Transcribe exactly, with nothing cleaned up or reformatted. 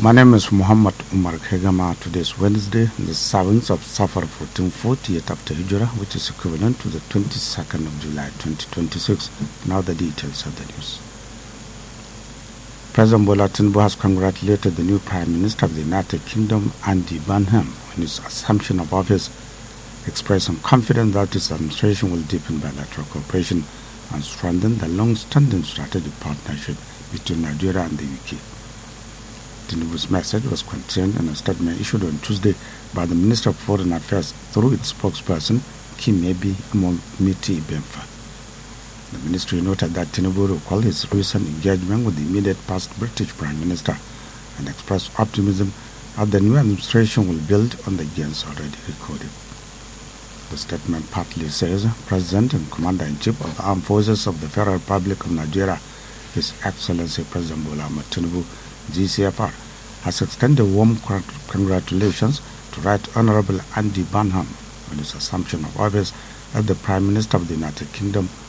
My name is Muhammad Umar Kegama. Today is Wednesday, the seventh of Safar fourteen forty-eight after Hijrah, which is equivalent to the twenty-second of July twenty twenty-six. Now the details of the news. President Bola Tinubu has congratulated the new Prime Minister of the United Kingdom, Andy Burnham, on his assumption of office, expressing confidence that his administration will deepen bilateral cooperation and strengthen the long-standing strategic partnership between Nigeria and the U K. Tinubu's message was contained in a statement issued on Tuesday by the Minister of Foreign Affairs through its spokesperson, Kimebi Miti Benfa. The ministry noted that Tinubu recalled his recent engagement with the immediate past British Prime Minister and expressed optimism that the new administration will build on the gains already recorded. The statement partly says President and Commander-in-Chief of the Armed Forces of the Federal Republic of Nigeria, His Excellency President Bola Ahmed Tinubu, G C F R, has extended warm congratulations to Right Honorable Andy Burnham on his assumption of office as the Prime Minister of the United Kingdom